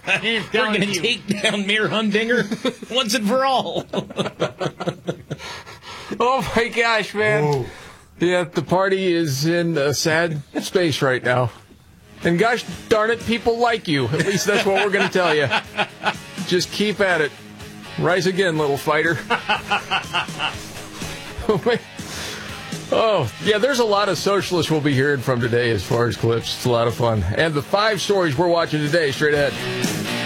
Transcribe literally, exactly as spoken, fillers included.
We're going to take down Mayor Humdinger once and for all. Oh, my gosh, man. Whoa. Yeah, the party is in a sad space right now. And gosh darn it, people like you. At least that's what we're going to tell you. Just keep at it. Rise again, little fighter. Oh, yeah, there's a lot of socialists we'll be hearing from today as far as clips. It's a lot of fun. And the five stories we're watching today, straight ahead.